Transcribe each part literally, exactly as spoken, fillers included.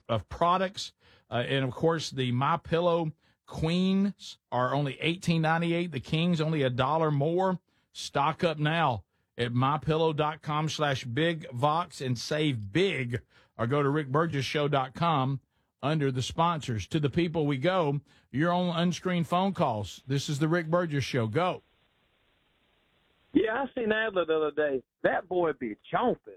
of products. Uh, and, of course, the MyPillow Queens are only eighteen ninety-eight. The Kings only a dollar more. Stock up now at mypillow.com slash bigvox and save big, or go to rick burgess show dot com under the sponsors. To the people we go, your own unscreened phone calls. This is the Rick Burgess Show. Go. Yeah, I seen Adler the other day. That boy be chomping.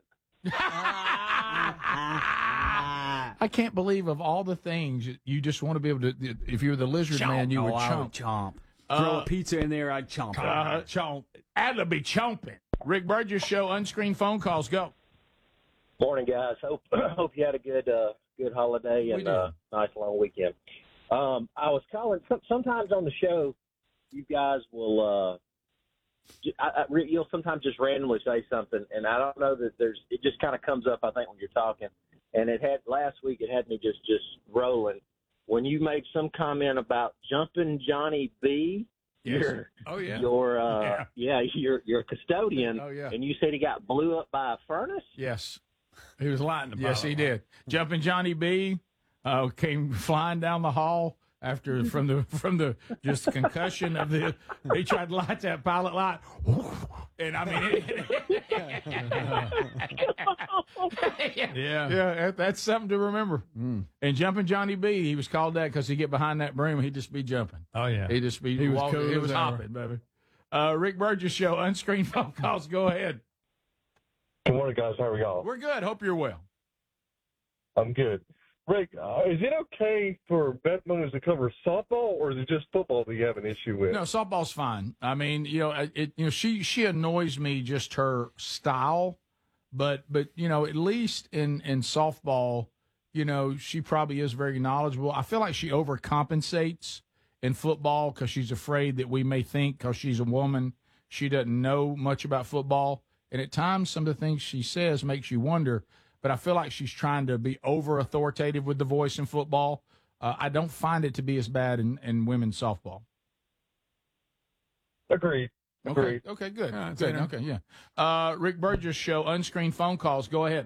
I can't believe of all the things you just want to be able to, if you were the lizard chomp. man, you oh, would I chomp. would chomp. Uh, Throw a pizza in there, I'd chomp. Uh, chomp. Adler be chomping. Rick Burgess Show, unscreened phone calls. Go. Morning, guys. Hope hope you had a good uh, good holiday and uh, nice long weekend. Um, I was calling. Some, sometimes on the show, you guys will. Uh, I, I, you'll sometimes just randomly say something, and I don't know that there's. It just kind of comes up. I think when you're talking, and it had last week. It had me just just rolling when you made some comment about jumping Johnny B. Yes. Your, oh yeah. Your uh, yeah. yeah, your your custodian. Oh yeah. And you said he got blew up by a furnace. Yes. He was lighting the Yes, he did. Jumping Johnny B. Uh, came flying down the hall after from the from the just concussion of the. He tried to light that pilot light, and I mean, it, yeah, yeah, that's something to remember. Mm. And jumping Johnny B. He was called that because he get behind that broom, he'd just be jumping. Oh yeah, he'd just be. He was walking, cool. He was hopping, baby. Uh, Rick Burgess Show, unscreened phone calls. Go ahead. Good morning, guys. How are y'all? We're good. Hope you're well. I'm good. Rick, uh, is it okay for bet owners to cover softball, or is it just football that you have an issue with? No, softball's fine. I mean, you know, it. You know, she she annoys me just her style, but but you know, at least in in softball, you know, she probably is very knowledgeable. I feel like she overcompensates in football because she's afraid that we may think because she's a woman she doesn't know much about football. And at times, some of the things she says makes you wonder. But I feel like she's trying to be over authoritative with the voice in football. Uh, I don't find it to be as bad in, in women's softball. Agreed. Agreed. Okay. Okay. Good. Yeah, good. Okay. Yeah. Uh, Rick Burgess Show, unscreened phone calls. Go ahead.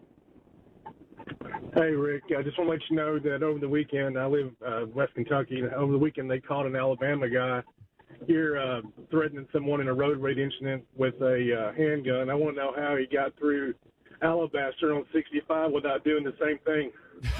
Hey, Rick. I just want to let you know that over the weekend, I live uh, West Kentucky. And over the weekend, they caught an Alabama guy here uh, threatening someone in a road rage incident with a uh, handgun. I want to know how he got through Alabaster on sixty-five without doing the same thing.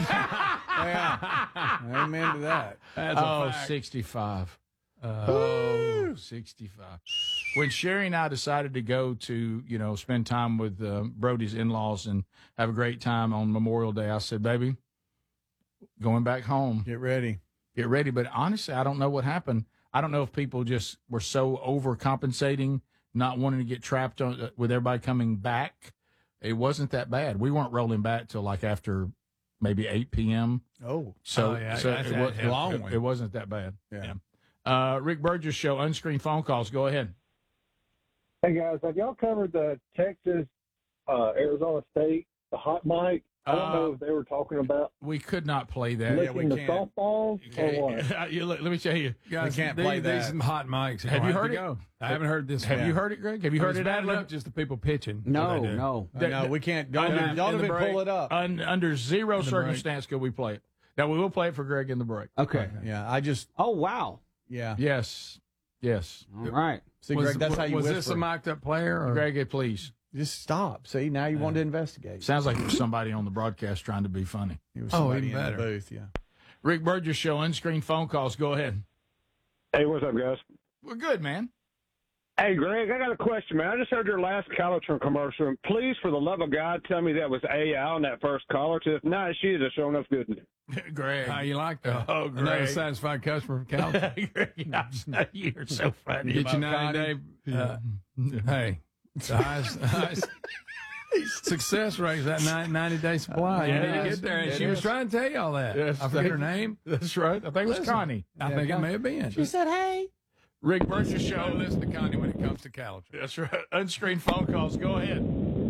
Yeah. Amen to that. That's oh, sixty-five. Uh, oh, sixty-five. When Sherry and I decided to go to, you know, spend time with uh, Brody's in-laws and have a great time on Memorial Day, I said, baby, going back home. Get ready. Get ready. But honestly, I don't know what happened. I don't know if people just were so overcompensating, not wanting to get trapped on, uh, with everybody coming back. It wasn't that bad. We weren't rolling back till like after maybe eight p.m. Oh. So, oh, yeah. so That's it, a was, long it, one. it wasn't that bad. Yeah. yeah. Uh, Rick Burgess Show, unscreened phone calls. Go ahead. Hey, guys, have y'all covered the Texas, uh, Arizona State, the hot mic? I don't Uh, know if they were talking about We could not play that. Yeah, we licking the can't. softballs or what. You look, let me tell you. Guys, can't these, play these that. are hot mics. Have you heard to it? Go. I haven't heard this. Have one. you heard it, Greg? Have you heard it? Bad Adler? luck, just the people pitching. No, What they do. no. Uh, no, we can't. Don't, Under- even- don't in the even break. pull it up. Un, under zero In the circumstance could we play it. Now, we will play it for Greg in the break. Okay. Yeah, I just. Oh, wow. Yeah. Yes. Yes. All right. See, Was- Greg, that's how you was whisper. this a mic'd up player? Or? Greg, please. Just stop. See, now you want to investigate. Sounds like there's somebody on the broadcast trying to be funny. It was Oh, somebody even in the better. booth, yeah. Rick Burgess Show, unscreened phone calls. Go ahead. Hey, what's up, guys? We're good, man. Hey, Greg, I got a question, man. I just heard your last Calitron commercial. And please, for the love of God, tell me that was A I on that first caller. If not, she is a show enough good. Greg. How you like that? Oh, Another Greg. satisfied customer from California. Greg, I'm so- you're so funny. Get your about ninety Connie. day. Uh, hey, the highest, highest success rate is that ninety day supply. You Yeah, need it to is. get there. And It she was is. trying to tell you all that. Yes, I forget her thank- name. That's right. I think it was Listen. Connie. I think it may have been. She said, hey. Rick Burgess Show. Show. Listen to Connie when it comes to Calitron. That's right. Unscreened phone calls. Go ahead.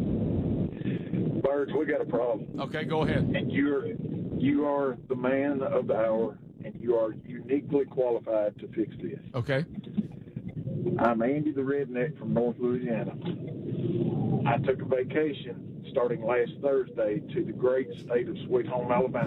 Birds, we got a problem. Okay, go ahead. And you're, you are the man of the hour, and you are uniquely qualified to fix this. Okay. I'm Andy the Redneck from North Louisiana. I took a vacation starting last Thursday to the great state of Sweet Home, Alabama.